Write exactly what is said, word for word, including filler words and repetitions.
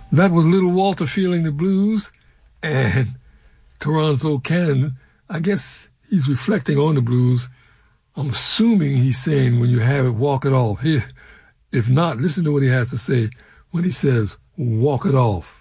That was Little Walter feeling the blues, and Toronto Cannon, I guess he's reflecting on the blues. I'm assuming he's saying, when you have it, walk it off. Here, if not, listen to what he has to say when he says, walk it off.